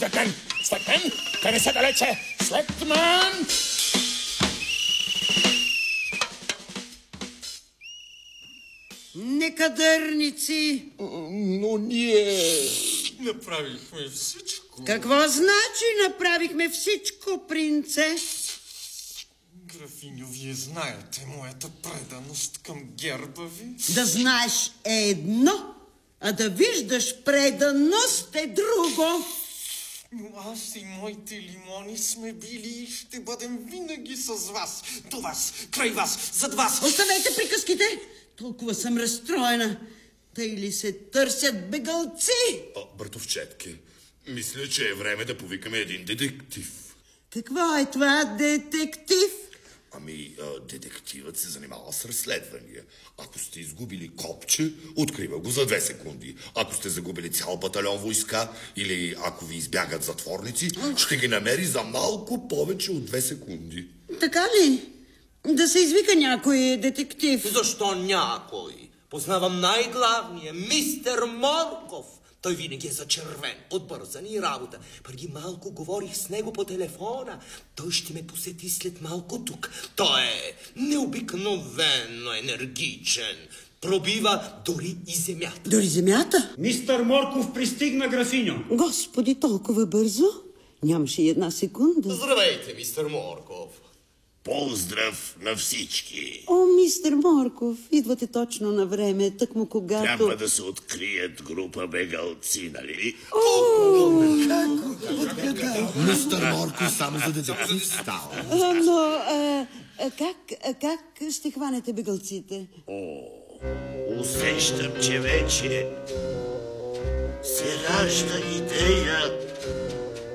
Светмен! Светмен! Те не са далече! Светмен! Некадърници! Но ние... Направихме всичко. Какво значи направихме всичко, принце? Графиньо, вие знаете моята преданост към герба ви. Да знаеш е едно, а да виждаш преданост е друго. Но аз и моите лимони сме били и ще бъдем винаги с вас. До вас, край вас, зад вас. Оставете приказките! Толкова съм разстроена. Тъй ли се търсят бегълци? Братовчетки, мисля, че е време да повикаме един детектив. Какво е това, детектив? Детективът се занимава с разследвания. Ако сте изгубили копче, открива го за 2 секунди. Ако сте загубили цял батальон войска или ако ви избягат затворници, ще ги намери за малко повече от 2 секунди. Така ли? Да се извика някой детектив. Защо някой? Познавам най-главния, мистер Морков. Той винаги е зачервен от бързани работа. Преди малко говорих с него по телефона. Той ще ме посети след малко тук. Той е необикновено енергичен. Пробива дори и земята. Дори земята? Мистер Морков пристигна, графиньо. Господи, толкова бързо? Нямаше и една секунда. Здравейте, мистер Морков. Поздрав на всички! О, мистер Морков, идвате точно на време, тъкмо когато... Трябва да се открият група бегалци, нали? Мистер Морков само за детектив става. Но как ще хванете бегалците? Усещам, че вече се ражда идея